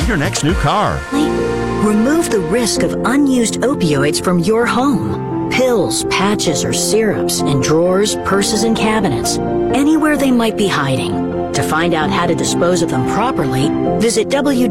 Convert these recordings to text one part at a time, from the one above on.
your next new car. Remove the risk of unused opioids from your home. Pills, patches, or syrups in drawers, purses, and cabinets. Anywhere they might be hiding. To find out how to dispose of them properly, visit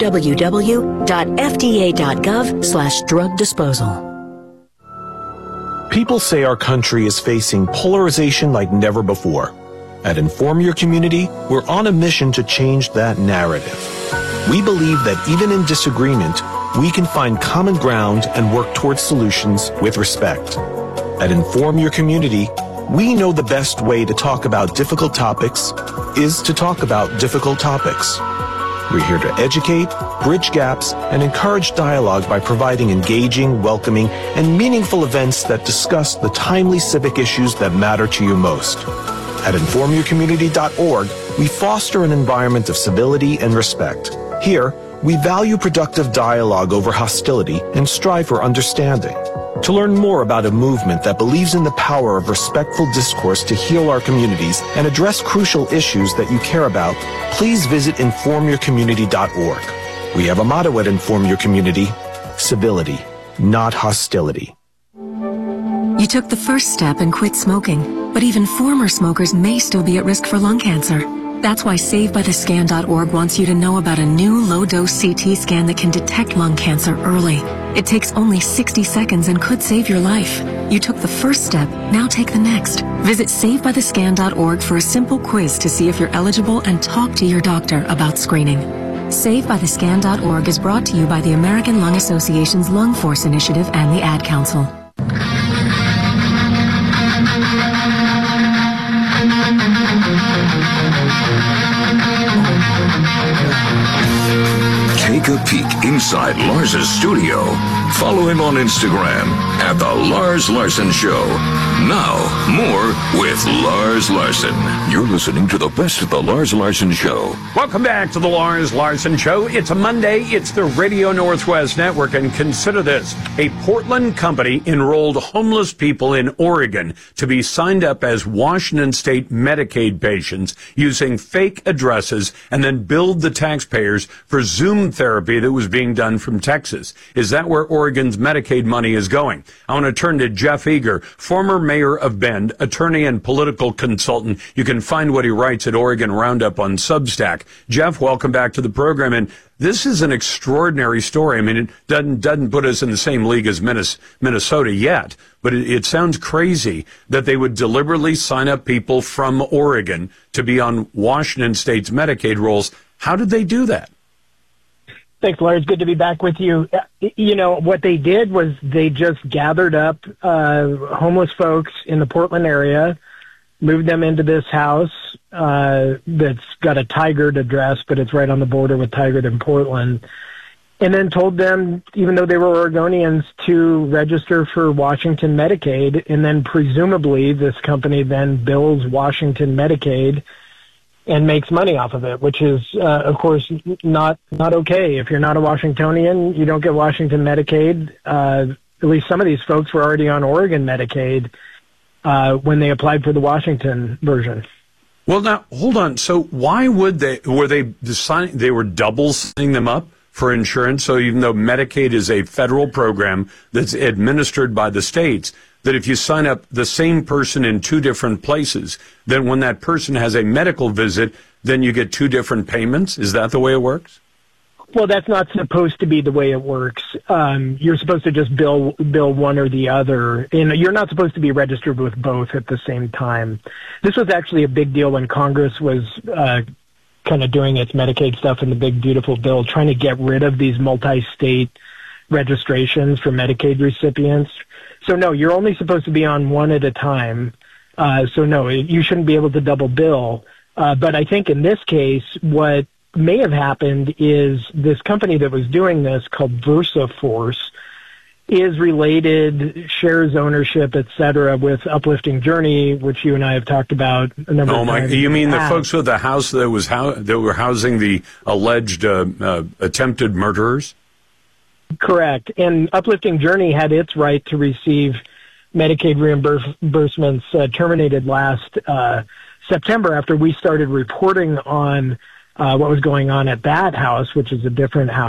www.fda.gov/drug disposal. People say our country is facing polarization like never before. At Inform Your Community, we're on a mission to change that narrative. We believe that even in disagreement, we can find common ground and work towards solutions with respect. At Inform Your Community, we know the best way to talk about difficult topics is to talk about difficult topics. We're here to educate, bridge gaps, and encourage dialogue by providing engaging, welcoming, and meaningful events that discuss the timely civic issues that matter to you most. At informyourcommunity.org, we foster an environment of civility and respect. Here, we value productive dialogue over hostility and strive for understanding. To learn more about a movement that believes in the power of respectful discourse to heal our communities and address crucial issues that you care about, please visit informyourcommunity.org. We have a motto at Inform Your Community: civility, not hostility. You took the first step and quit smoking, but even former smokers may still be at risk for lung cancer. That's why SaveByTheScan.org wants you to know about a new low-dose CT scan that can detect lung cancer early. It takes only 60 seconds and could save your life. You took the first step, now take the next. Visit SaveByTheScan.org for a simple quiz to see if you're eligible and talk to your doctor about screening. SaveByTheScan.org is brought to you by the American Lung Association's Lung Force Initiative and the Ad Council. Take a peek inside Lars's studio. Follow him on Instagram at The Lars Larson Show. Now, more with Lars Larson. You're listening to the best of The Lars Larson Show. Welcome back to The Lars Larson Show. It's a Monday. It's the Radio Northwest Network. And consider this. A Portland company enrolled homeless people in Oregon to be signed up as Washington State Medicaid patients using fake addresses and then billed the taxpayers for Zoom therapy that was being done from Texas. Is that where Oregon's Medicaid money is going? I want to turn to Jeff Eager, former mayor of Bend, attorney and political consultant. You can find what he writes at Oregon Roundup on Substack. Jeff, welcome back to the program. And this is an extraordinary story. I mean, it doesn't put us in the same league as Minnesota yet, but it sounds crazy that they would deliberately sign up people from Oregon to be on Washington State's Medicaid rolls. How did they do that? Thanks, Larry. It's good to be back with you. You know, what they did was they just gathered up homeless folks in the Portland area, moved them into this house that's got a Tigard address, but it's right on the border with Tigard and Portland, and then told them, even though they were Oregonians, to register for Washington Medicaid, and then presumably this company then bills Washington Medicaid and makes money off of it, which is, of course, not okay. If you're not a Washingtonian, you don't get Washington Medicaid. At least some of these folks were already on Oregon Medicaid when they applied for the Washington version. Well, now, hold on. So why would they were double signing them up for insurance? So even though Medicaid is a federal program that's administered by the states, that if you sign up the same person in two different places, then when that person has a medical visit, then you get two different payments? Is that the way it works? Well, that's not supposed to be the way it works. You're supposed to just bill one or the other. And you're not supposed to be registered with both at the same time. This was actually a big deal when Congress was kind of doing its Medicaid stuff in the big, beautiful bill, trying to get rid of these multi-state registrations for Medicaid recipients. So, no, you're only supposed to be on one at a time. So, no, you shouldn't be able to double bill. But I think in this case, what may have happened is this company that was doing this, called VersaForce, is related, shares ownership, et cetera, with Uplifting Journey, which you and I have talked about a number of times. You mean the folks with the house that were housing the alleged attempted murderers? Correct. And Uplifting Journey had its right to receive Medicaid reimbursements terminated last September after we started reporting on what was going on at that house, which is a different house.